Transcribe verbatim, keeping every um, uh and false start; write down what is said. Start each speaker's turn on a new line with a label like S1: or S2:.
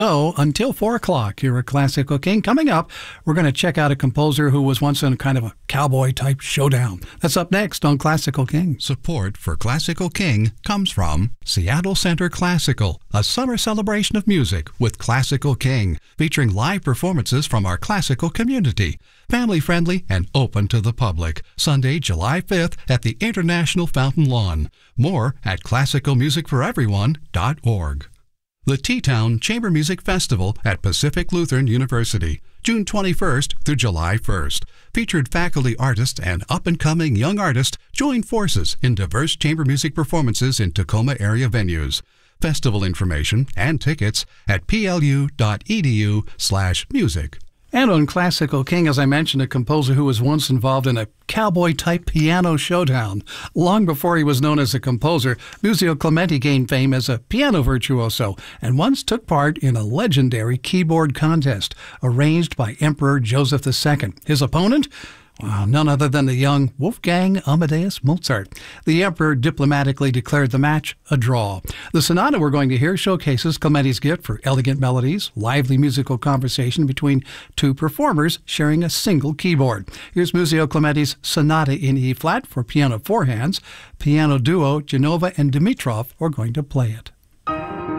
S1: Oh, until four o'clock here at Classical King. Coming up, we're going to check out a composer who was once in kind of a cowboy-type showdown. That's up next on Classical King.
S2: Support for Classical King comes from Seattle Center Classical, a summer celebration of music with Classical King, featuring live performances from our classical community. Family-friendly and open to the public. Sunday, July fifth at the International Fountain Lawn. More at classical music for everyone dot org. The T-Town Chamber Music Festival at Pacific Lutheran University, June twenty-first through July first. Featured faculty artists and up-and-coming young artists join forces in diverse chamber music performances in Tacoma area venues. Festival information and tickets at plu.edu slash music.
S1: And on Classical King, as I mentioned, a composer who was once involved in a cowboy-type piano showdown. Long before he was known as a composer, Muzio Clementi gained fame as a piano virtuoso and once took part in a legendary keyboard contest arranged by Emperor Joseph the Second. His opponent? Well, none other than the young Wolfgang Amadeus Mozart. The emperor diplomatically declared the match a draw. The sonata we're going to hear showcases Clementi's gift for elegant melodies, lively musical conversation between two performers sharing a single keyboard. Here's Muzio Clementi's Sonata in E-flat for piano four hands. Piano duo Genova and Dimitrov are going to play it.